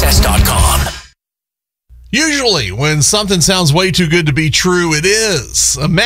WSS.com. Usually, when something sounds way too good to be true, it is.